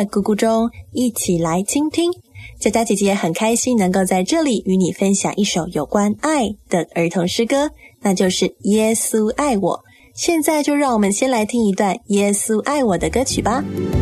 的咕咕钟，一起来倾听。佳佳姐姐很开心能够在这里与你分享一首有关爱的儿童诗歌，那就是《耶稣爱我》。现在就让我们先来听一段《耶稣爱我》的歌曲吧。